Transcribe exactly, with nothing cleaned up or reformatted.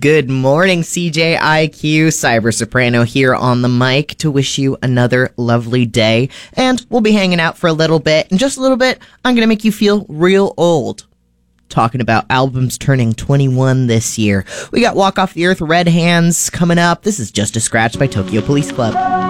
Good morning, C J I Q. Cyber Soprano here on the mic to wish you another lovely day. And we'll be hanging out for a little bit. In just a little bit, I'm going to make you feel real old. Talking about albums turning twenty-one this year. We got Walk Off the Earth, Red Hands coming up. This is Just a Scratch by Tokyo Police Club.